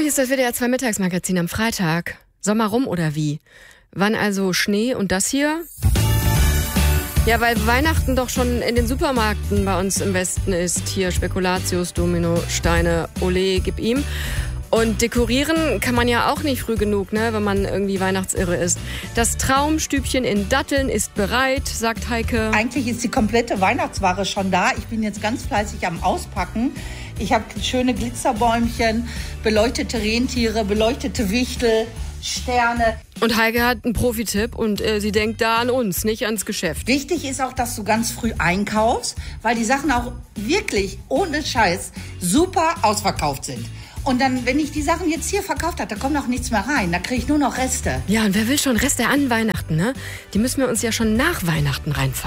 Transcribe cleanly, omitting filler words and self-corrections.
hier ist das WDR 2 Mittagsmagazin am Freitag. Sommer rum oder wie? Wann also Schnee und das hier? Ja, weil Weihnachten doch schon in den Supermärkten bei uns im Westen ist. Hier Spekulatius, Domino, Steine, Ole, gib ihm. Und dekorieren kann man ja auch nicht früh genug, ne, wenn man irgendwie weihnachtsirre ist. Das Traumstübchen in Datteln ist bereit, sagt Heike. Eigentlich ist die komplette Weihnachtsware schon da. Ich bin jetzt ganz fleißig am Auspacken. Ich habe schöne Glitzerbäumchen, beleuchtete Rentiere, beleuchtete Wichtel, Sterne. Und Heike hat einen Profitipp und sie denkt da an uns, nicht ans Geschäft. Wichtig ist auch, dass du ganz früh einkaufst, weil die Sachen auch wirklich ohne Scheiß super ausverkauft sind. Und dann, wenn ich die Sachen jetzt hier verkauft habe, da kommt auch nichts mehr rein. Da kriege ich nur noch Reste. Ja, und wer will schon Reste an Weihnachten, ne? Die müssen wir uns ja schon nach Weihnachten reinfahren.